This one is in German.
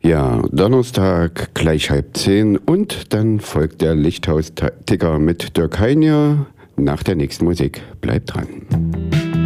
Ja, Donnerstag gleich 9:30 und dann folgt der Lichthaus-Ticker mit Dirk Heinier nach der nächsten Musik. Bleibt dran.